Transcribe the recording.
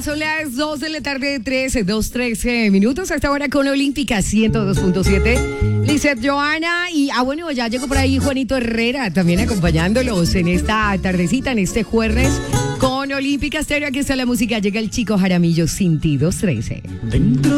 son las 2 de la tarde, 2:13 minutos. Hasta ahora con Olímpica 102.7. Lizeth, Joana y, bueno, ya llegó por ahí Juanito Herrera también acompañándolos en esta tardecita, en este jueves con Olímpica Stereo. Aquí está la música. Llega el Chico Jaramillo, Sin ti, 2:13.